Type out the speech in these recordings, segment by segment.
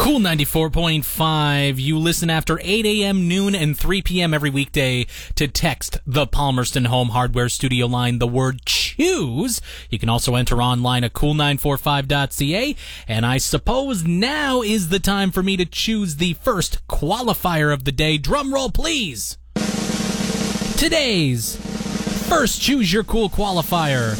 Cool 94.5. You listen after 8 a.m., noon, and 3 p.m. every weekday to text the Palmerston Home Hardware Studio line the word CHOOSE. You can also enter online at cool945.ca. And I suppose now is the time for me to choose the first qualifier of the day. Drum roll, please. Today's first Choose Your Cool qualifier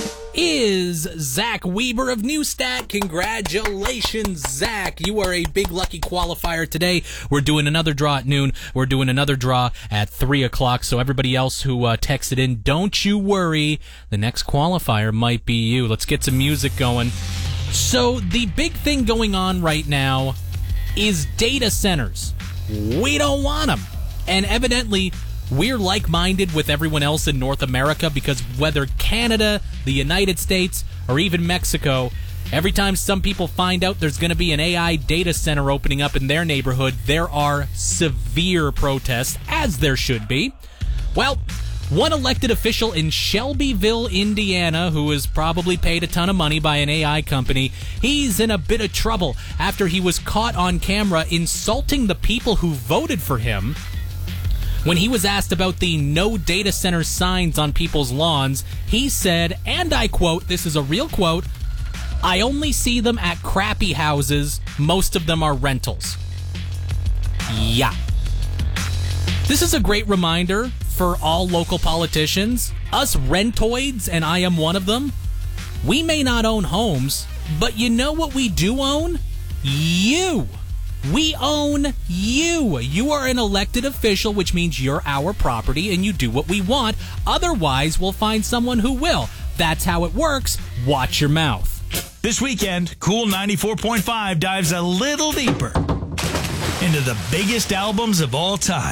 is Zach Weber of Newstat. Congratulations, Zach. You are a big lucky qualifier today. We're doing another draw at noon. We're doing another draw at 3 o'clock. So everybody else who texted in, don't you worry. The next qualifier might be you. Let's get some music going. So the big thing going on right now is data centers. We don't want them. And evidently, we're like-minded with everyone else in North America because whether Canada, the United States, or even Mexico, every time some people find out there's going to be an AI data center opening up in their neighborhood, there are severe protests, as there should be. Well, one elected official in Shelbyville, Indiana, who was probably paid a ton of money by an AI company, he's in a bit of trouble after he was caught on camera insulting the people who voted for him. When he was asked about the no data center signs on people's lawns, he said, and I quote, this is a real quote, "I only see them at crappy houses. Most of them are rentals." Yeah. This is a great reminder for all local politicians. Us rentoids, and I am one of them, we may not own homes, but you know what we do own? You. We own you. You are an elected official, which means you're our property and you do what we want. Otherwise, we'll find someone who will. That's how it works. Watch your mouth. This weekend, Cool 94.5 dives a little deeper into the biggest albums of all time.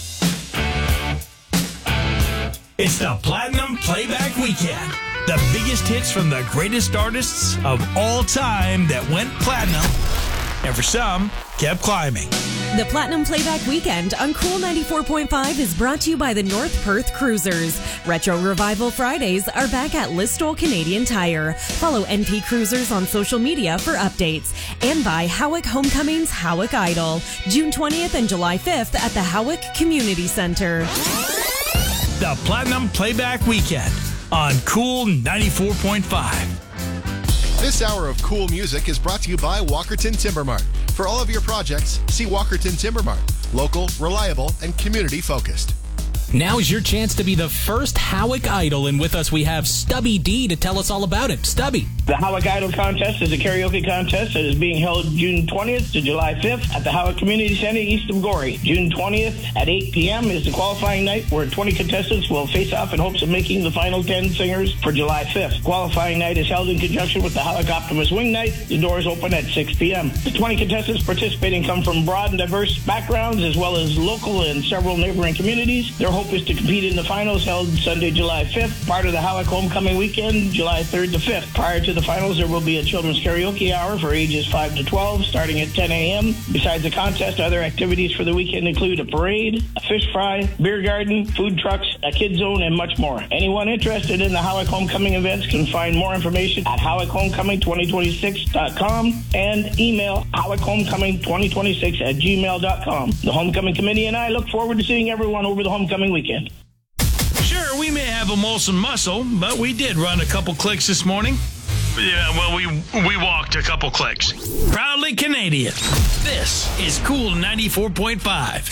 It's the Platinum Playback Weekend. The biggest hits from the greatest artists of all time that went platinum, and for some, kept climbing. The Platinum Playback Weekend on Cool 94.5 is brought to you by the North Perth Cruisers. Retro Revival Fridays are back at Listowel Canadian Tire. Follow NP Cruisers on social media for updates. And by Howick Homecoming's Howick Idol, June 20th and July 5th at the Howick Community Center. The Platinum Playback Weekend on Cool 94.5. This hour of cool music is brought to you by Walkerton Timber Mart. For all of your projects, see Walkerton Timber Mart. Local, reliable, and community-focused. Now is your chance to be the first Howick Idol, and with us we have Stubby D to tell us all about it. Stubby. The Howick Idol Contest is a karaoke contest that is being held June 20th to July 5th at the Howick Community Center east of Gorey. June 20th at 8 p.m. is the qualifying night where 20 contestants will face off in hopes of making the final 10 singers for July 5th. Qualifying night is held in conjunction with the Howick Optimus Wing Night. The doors open at 6 p.m. The 20 contestants participating come from broad and diverse backgrounds as well as local and several neighboring communities. Their hope is to compete in the finals held Sunday, July 5th, part of the Howick Homecoming Weekend, July 3rd to 5th. Prior to the finals, there will be a children's karaoke hour for ages 5 to 12, starting at 10 a.m. Besides the contest, other activities for the weekend include a parade, a fish fry, beer garden, food trucks, a kid zone, and much more. Anyone interested in the Howick Homecoming events can find more information at HowickHomecoming2026.com and email HowickHomecoming2026@gmail.com. The Homecoming Committee and I look forward to seeing everyone over the Homecoming Weekend. Sure, we may have a Molson muscle, but we did run a couple clicks this morning. Yeah, well, we walked a couple clicks. Proudly Canadian. This is Cool 94.5.